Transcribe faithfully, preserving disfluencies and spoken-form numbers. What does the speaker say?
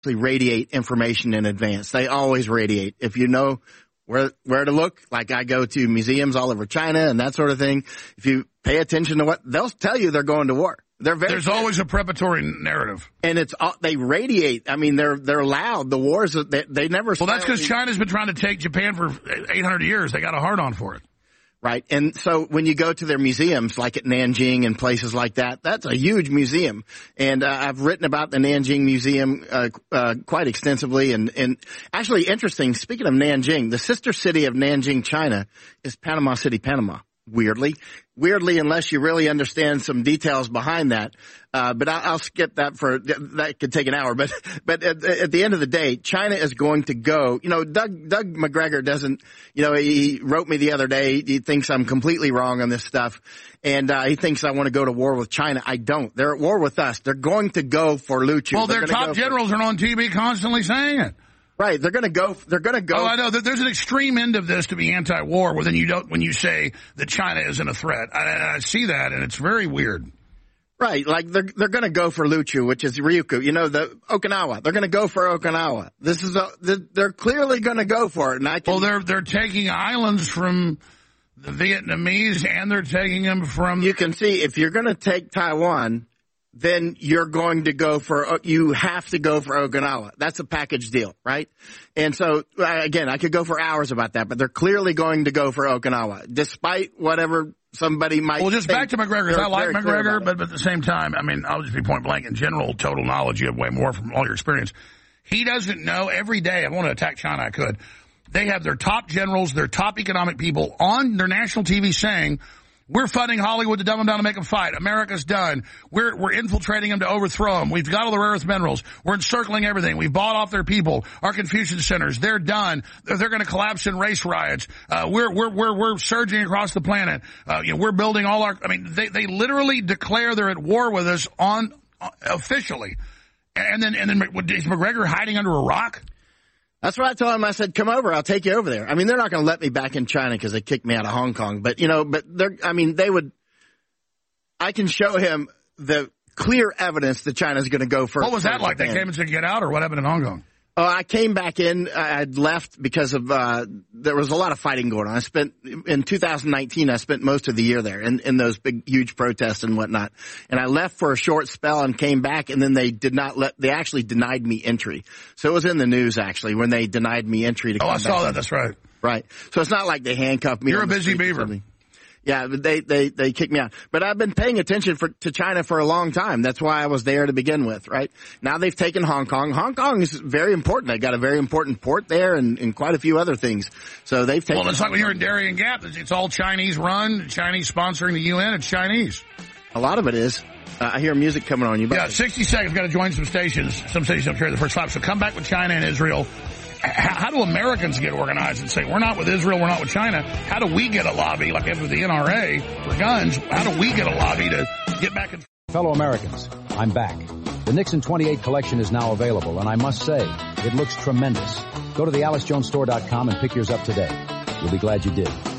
radiate information in advance. They always radiate. If you know where where to look, like I go to museums all over China and that sort of thing, if you pay attention to what, they'll tell you they're going to war. They're very There's always a preparatory narrative. And it's they radiate. I mean, they're they're loud. The wars, they, they never... Well, that's because China's been trying to take Japan for eight hundred years. They got a hard-on for it. Right. And so when you go to their museums, like at Nanjing and places like that, that's a huge museum. And uh, I've written about the Nanjing Museum uh, uh quite extensively. And, and actually interesting, speaking of Nanjing, the sister city of Nanjing, China, is Panama City, Panama. Weirdly. Weirdly, unless you really understand some details behind that. Uh, but I, I'll skip that for, that could take an hour. But, but at, at the end of the day, China is going to go, you know, Doug, Doug McGregor doesn't, you know, he wrote me the other day. He thinks I'm completely wrong on this stuff. And, uh, he thinks I want to go to war with China. I don't. They're at war with us. They're going to go for Luchu. Well, their top generals are on T V constantly saying it. Right, they're going to go. They're going to go. Oh, I know. There's an extreme end of this to be anti-war, where then you don't when you say that China isn't a threat. I, I see that, and it's very weird. Right, like they're they're going to go for Luchu, which is Ryukyu. You know, the Okinawa. They're going to go for Okinawa. This is a. They're clearly going to go for it, and I can. Well, they're they're taking islands from the Vietnamese, and they're taking them from. You can see if you're going to take Taiwan, then you're going to go for, you have to go for Okinawa. That's a package deal, right? And so, again, I could go for hours about that, but they're clearly going to go for Okinawa, despite whatever somebody might Well, just think. back to McGregor. I like McGregor, but, but at the same time, I mean, I'll just be point blank. In general, total knowledge, you have way more from all your experience. He doesn't know every day. I want to attack China, I could. They have their top generals, their top economic people on their national T V saying, we're funding Hollywood to dumb them down to make them fight. America's done. We're we're infiltrating them to overthrow them. We've got all the rare earth minerals. We're encircling everything. We've bought off their people. Our Confucian centers, they're done. They're, they're going to collapse in race riots. Uh, we're we're we're we're surging across the planet. Uh, you know, we're building all our. I mean, they they literally declare they're at war with us on uh, officially. And then and then is McGregor hiding under a rock? That's what I told him. I said, come over. I'll take you over there. I mean, they're not going to let me back in China because they kicked me out of Hong Kong. But, you know, but they're, I mean, they would, I can show him the clear evidence that China's going to go first. What was that like? They came and said, get out, or what happened in Hong Kong? Oh, I came back in. I'd left because of, uh, there was a lot of fighting going on. I spent, in two thousand nineteen, I spent most of the year there in, in those big, huge protests and whatnot. And I left for a short spell and came back, and then they did not let, they actually denied me entry. So it was in the news, actually, when they denied me entry to come Oh, I back saw that. in. That's right. Right. So it's not like they handcuffed me. You're on a the busy street or beaver. something. Yeah, but they, they, they kicked me out. But I've been paying attention for, to China for a long time. That's why I was there to begin with, right? Now they've taken Hong Kong. Hong Kong is very important. They got a very important port there and, and quite a few other things. So they've taken Well, it's Hong like when Kong. you're in Darien Gap. It's, it's all Chinese run, Chinese sponsoring the U N. It's Chinese. A lot of it is. Uh, I hear music coming on you. Yeah, sixty seconds. Got to join some stations. Some stations don't carry the first five. So come back with China and Israel. How, how do Americans get organized and say, we're not with Israel, we're not with China? How do we get a lobby, like after the N R A for guns? How do we get a lobby to get back in? Fellow Americans, I'm back. The Nixon twenty-eight collection is now available, and I must say, it looks tremendous. Go to the alice jones store dot com and pick yours up today. You'll be glad you did.